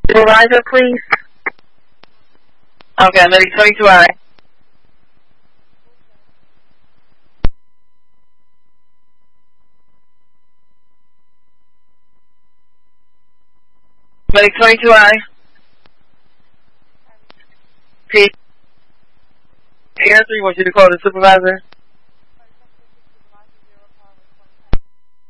Supervisor, please. Okay, medic 22I. Medic 22I. P. Answer, you want you to call the supervisor?